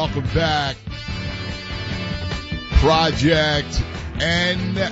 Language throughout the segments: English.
welcome back. Project NIL.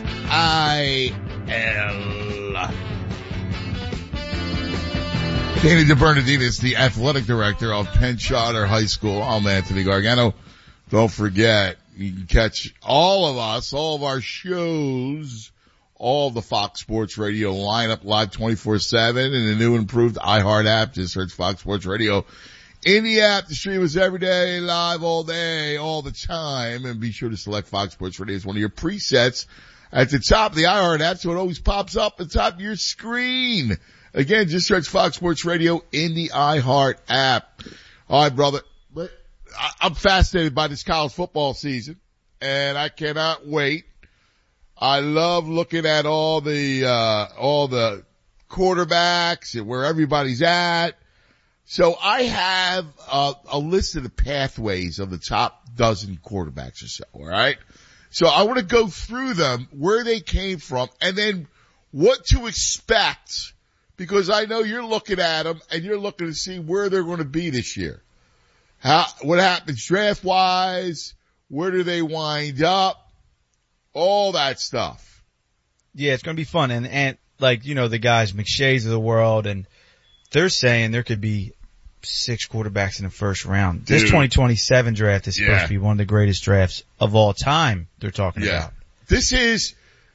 Danny DeBernardino, the athletic director of Penn Charter High School. I'm Anthony Gargano. Don't forget, you can catch all of us, all of our shows, all of the Fox Sports Radio lineup live 24/7 in the new and improved iHeart app. Just search Fox Sports Radio in the app to stream us every day, live all day, all the time. And be sure to select Fox Sports Radio as one of your presets at the top of the iHeart app so it always pops up at the top of your screen. Again, just search Fox Sports Radio in the iHeart app. All right, brother. I'm fascinated by this college football season, and I cannot wait. I love looking at all the quarterbacks and where everybody's at. So I have a list of the pathways of the top dozen quarterbacks or so, all right? So I want to go through them, where they came from, and then what to expect, because I know you're looking at them and you're looking to see where they're going to be this year. What happens draft-wise? Where do they wind up? All that stuff. Yeah, it's going to be fun. And like, you know, the guys, McShays of the world, and they're saying there could be 6 quarterbacks in the first round. This 2027 draft is supposed to be one of the greatest drafts of all time they're talking about. This is,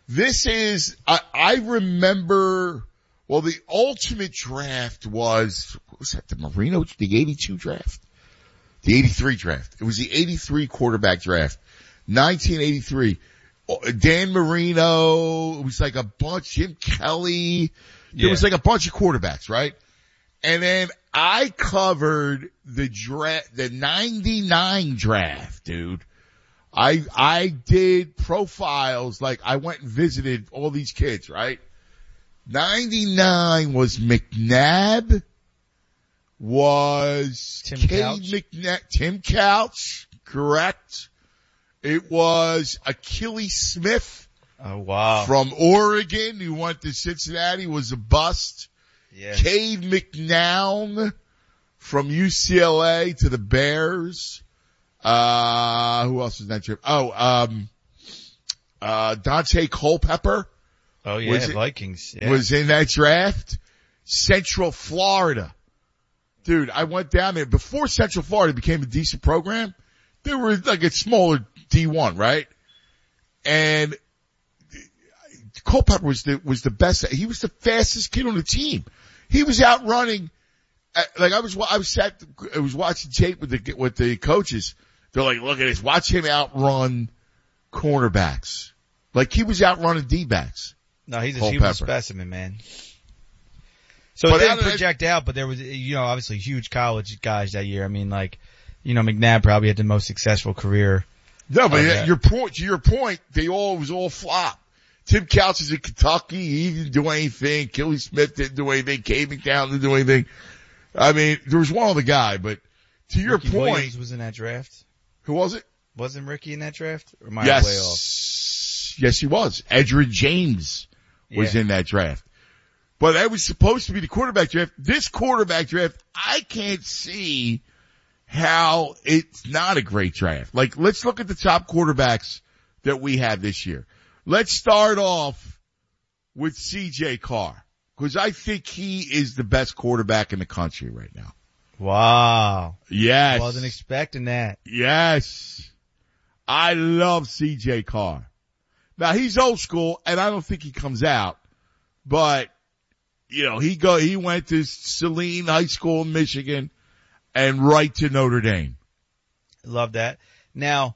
I remember, well, the ultimate draft was, what was that, the Marino, the 82 draft? The 83 draft. It was the 83 quarterback draft. 1983. Dan Marino, it was like a bunch, Jim Kelly. There was like a bunch of quarterbacks, right? And then I covered the draft, the 99 draft, dude. I did profiles, like I went and visited all these kids, right? 99 was McNabb, was Tim Couch. Tim Couch, correct. It was Achilles Smith. Oh, wow. From Oregon, who went to Cincinnati, was a bust. Yeah. Cade McNown from UCLA to the Bears. Who else was in that trip? Dante Culpepper. Oh, yeah, Vikings. Yeah. Was in that draft. Central Florida. Dude, I went down there. Before Central Florida became a decent program, they were like a smaller D1, right? And Culpepper was the best. He was the fastest kid on the team. He was out running. Like I was watching tape with the coaches. They're like, look at this. Watch him outrun cornerbacks. Like he was outrunning D-backs. No, he's a human specimen, man. So it didn't project out, but there was, you know, obviously huge college guys that year. I mean, like, you know, McNabb probably had the most successful career. No, but to your point, it was all flop. Tim Couch is in Kentucky. He didn't do anything. Kelly Smith didn't do anything. Cade McNown didn't do anything. I mean, there was one other guy, but to your Ricky point. Williams was in that draft. Who was it? Wasn't Ricky in that draft? Or am I way off? Yes, he was. Edgerrin James was in that draft. But that was supposed to be the quarterback draft. This quarterback draft, I can't see how it's not a great draft. Like, let's look at the top quarterbacks that we have this year. Let's start off with C.J. Carr, because I think he is the best quarterback in the country right now. Wow. Yes. Wasn't expecting that. Yes. I love C.J. Carr. Now, he's old school, and I don't think he comes out, but, you know, he went to Saline High School in Michigan and right to Notre Dame. Love that. Now,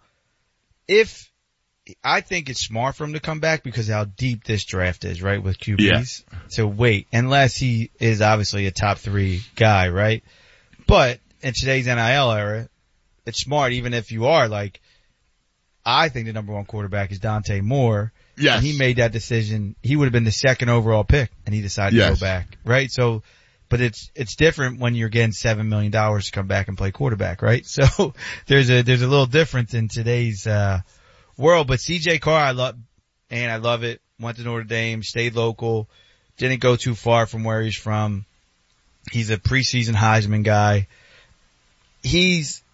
I think it's smart for him to come back because how deep this draft is, right, with QBs. Yeah. So wait, unless he is obviously a top 3 guy, right? But in today's NIL era, it's smart even if you are like, I think the number 1 quarterback is Dante Moore. Yes. And he made that decision. He would have been the 2nd overall pick and he decided to go back, right? So, but it's different when you're getting $7 million to come back and play quarterback, right? So there's a little difference in today's, world. But CJ Carr, I love it. Went to Notre Dame, stayed local, didn't go too far from where he's from. He's a preseason Heisman guy. He's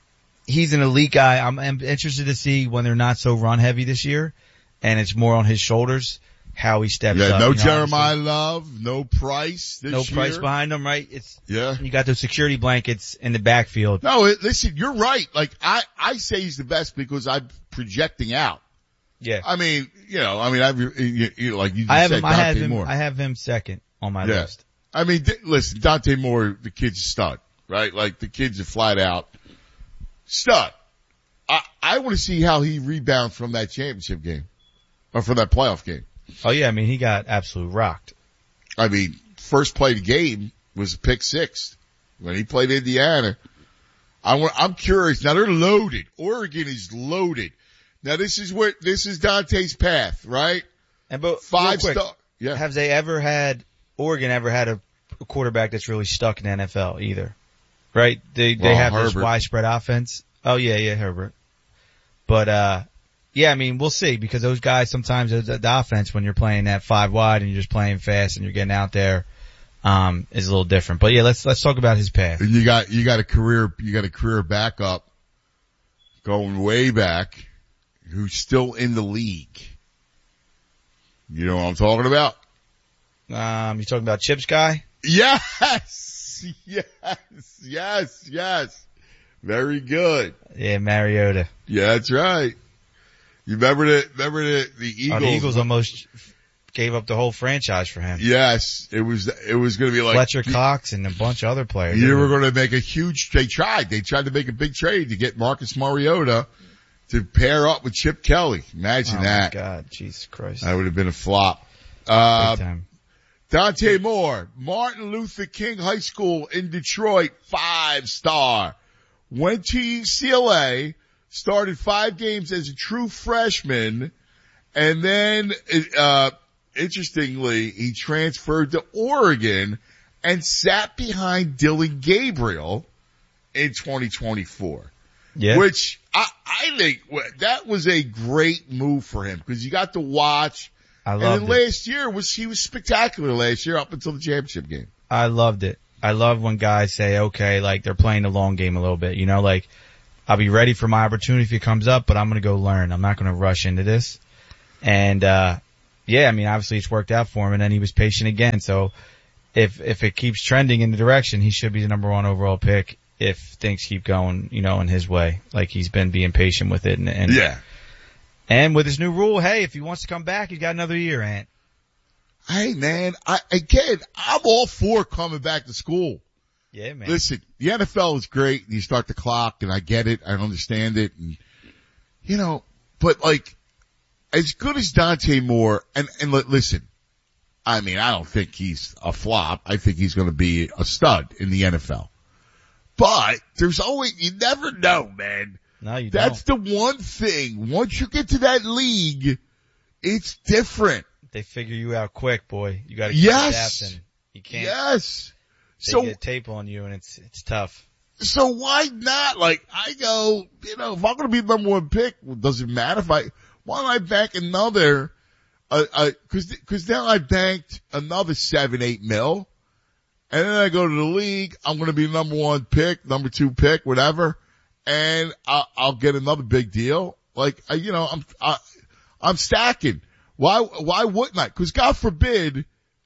he's an elite guy. I'm interested to see when they're not so run heavy this year and it's more on his shoulders, how he steps up. No Jeremiah Love, no Price this year. No Price behind him, right? Yeah. You got those security blankets in the backfield. No, listen, you're right. Like, I say he's the best because I'm projecting out. Yeah. I mean, like you just said, Dante Moore. I have him second on my list. I mean, listen, Dante Moore, the kid's a stud, right? Like, the kid's a flat out stud. I want to see how he rebounds from that championship game. Or from that playoff game. Oh yeah, I mean, he got absolutely rocked. I mean, first play of the game was a pick six when he played Indiana. I'm curious. Now they're loaded. Oregon is loaded. Now this is Dante's path, right? But 5-star. Yeah. Have Oregon ever had a quarterback that's really stuck in the NFL either? Right? They have Herbert. this widespread offense. Oh yeah, Herbert. But, yeah, I mean, we'll see because those guys sometimes the offense when you're playing that 5 wide and you're just playing fast and you're getting out there, is a little different. But yeah, let's talk about his path. And you got a career backup going way back who's still in the league. You know what I'm talking about? You talking about Chips guy? Yes. Very good. Yeah, Mariota. Yeah, that's right. You remember the Eagles? The Eagles almost gave up the whole franchise for him. Yes, it was going to be like Fletcher Cox and a bunch of other players. You were going to make a huge. They tried to make a big trade to get Marcus Mariota to pair up with Chip Kelly. Imagine that. Oh my God, Jesus Christ. That would have been a flop. Big time. Dante Moore, Martin Luther King High School in Detroit, 5-star. Went to UCLA, started 5 games as a true freshman, and then, interestingly, he transferred to Oregon and sat behind Dylan Gabriel in 2024. Yeah. Which I think that was a great move for him because you got to watch. I loved it. Last year he was spectacular last year up until the championship game. I loved it. I love when guys say, okay, like they're playing the long game a little bit, you know, like I'll be ready for my opportunity if it comes up, but I'm going to go learn. I'm not going to rush into this. And, yeah, I mean, obviously it's worked out for him and then he was patient again. So if it keeps trending in the direction, he should be the number 1 overall pick if things keep going, you know, in his way. Like he's been being patient with it and yeah. And with his new rule, hey, if he wants to come back, he's got another year, Ant. Hey man, I'm all for coming back to school. Yeah, man. Listen, the NFL is great and you start the clock and I get it. I understand it. And, you know, but like, as good as Dante Moore, and listen, I mean, I don't think he's a flop. I think he's going to be a stud in the NFL. But you never know, man. No, you That's don't. the one thing. Once you get to that league, it's different. They figure you out quick, boy. You got to keep adapting. You can't. Yes. They get tape on you, and it's tough. So why not? Like I go, you know, if I'm going to be the number 1 pick, does it matter why don't I bank another? Because now I banked another 7-8 mil, and then I go to the league. I'm going to be number 1 pick, number 2 pick, whatever. And I'll get another big deal. Like, you know, I'm stacking. Why wouldn't I? Cause God forbid,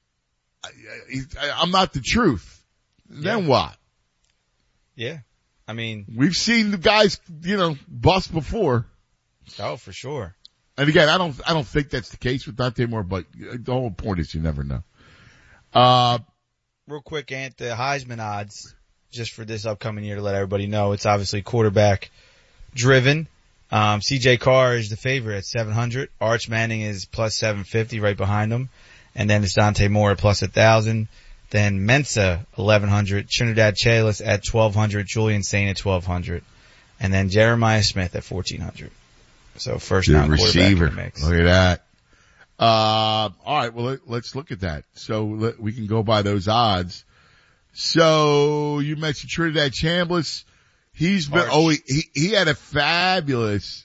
I'm not the truth. Yeah. Then what? Yeah. I mean. We've seen the guys, you know, bust before. Oh, for sure. And again, I don't think that's the case with Dante Moore, but the whole point is you never know. Real quick, Ant, the Heisman odds. Just for this upcoming year to let everybody know, it's obviously quarterback driven. CJ Carr is the favorite at 700. Arch Manning is plus 750 right behind him. And then it's Dante Moore at plus 1,000. Then Mensa, 1,100. Trinidad Chalice at 1,200. Julian Saint at 1,200. And then Jeremiah Smith at 1,400. So first round quarterback in the mix. Look at that. All right. Well, let's look at that. So we can go by those odds. So you mentioned Trinidad Chambliss. He's been, he had a fabulous,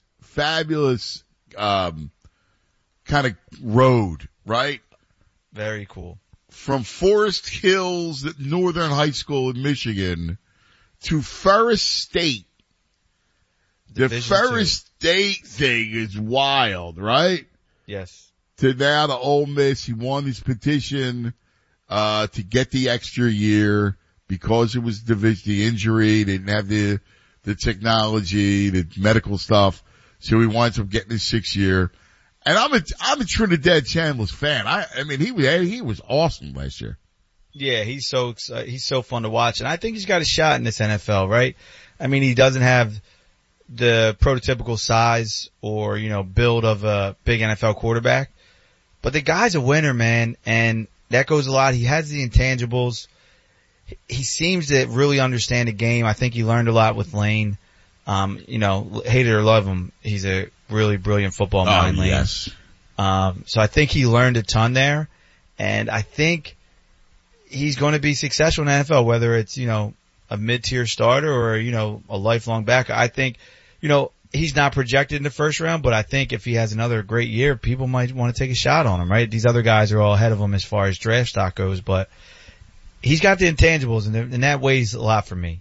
kind of road, right? Very cool. From Forest Hills Northern High School in Michigan to Ferris State The Ferris State thing is wild, right? Yes. To now to Ole Miss, he won his petition, to get the extra year because it was the injury, they didn't have the technology, the medical stuff. So he winds up getting his 6th year. And I'm a Trinidad Chandler's fan. I mean, he was awesome last year. Yeah, he's so fun to watch. And I think he's got a shot in this NFL, right? I mean, he doesn't have the prototypical size or, build of a big NFL quarterback, but the guy's a winner, man. And that goes a lot. He has the intangibles. He seems to really understand the game. I think he learned a lot with Lane. Hate it or love him, he's a really brilliant football mind, Lane. Yes. So I think he learned a ton there, and I think he's going to be successful in the NFL, whether it's, a mid-tier starter or, a lifelong back. I think, he's not projected in the first round, but I think if he has another great year, people might want to take a shot on him, right? These other guys are all ahead of him as far as draft stock goes, but he's got the intangibles, and that weighs a lot for me.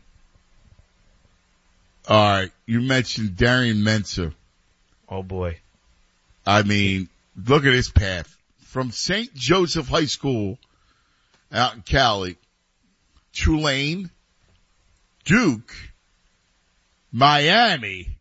All right. You mentioned Darian Mensah. Oh boy. I mean, look at his path. From St. Joseph High School out in Cali, Tulane, Duke, Miami.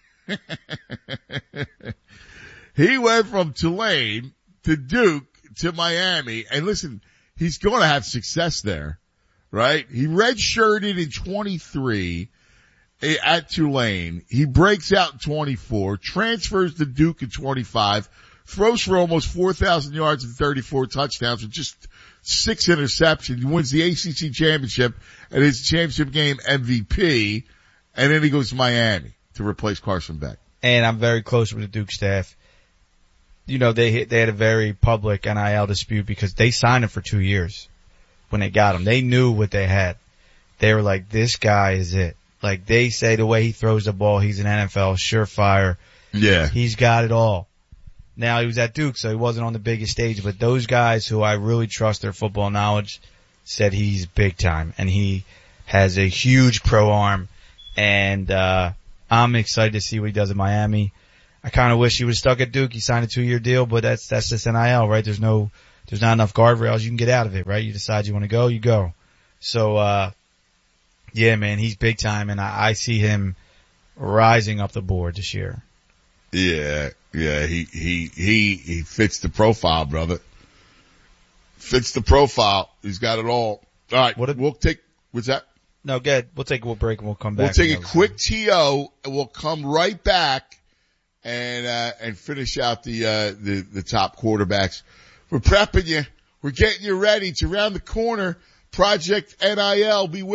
He went from Tulane to Duke to Miami. And listen, he's going to have success there, right? He redshirted in 23 at Tulane. He breaks out in 24, transfers to Duke in 25, throws for almost 4,000 yards and 34 touchdowns with just 6 interceptions. He wins the ACC championship and is championship game MVP. And then he goes to Miami to replace Carson Beck. And I'm very close with the Duke staff. They had a very public NIL dispute because they signed him for 2 years when they got him. They knew what they had. They were like, this guy is it. Like they say the way he throws the ball, he's an NFL surefire. Yeah. He's got it all. Now he was at Duke, so he wasn't on the biggest stage, but those guys who I really trust their football knowledge said he's big time and he has a huge pro arm, and I'm excited to see what he does in Miami. I kind of wish he was stuck at Duke. He signed a 2-year deal, but that's just NIL, right? There's not enough guardrails. You can get out of it, right? You decide you want to go, you go. So, yeah, man, he's big time, and I see him rising up the board this year. Yeah, he fits the profile, brother. Fits the profile. He's got it all. All right, what's that? No, go ahead. We'll take a break and we'll come back. We'll take a quick TO and we'll come right back and finish out the top quarterbacks. We're prepping you. We're getting you ready. It's around the corner. Project NIL. Be